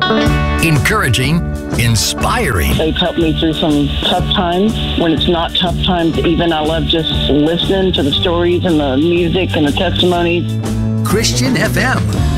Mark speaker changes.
Speaker 1: Encouraging, inspiring.
Speaker 2: They've helped me through some tough times. When it's not tough times, even I love just listening to the stories and the music and the testimonies.
Speaker 1: Christian FM.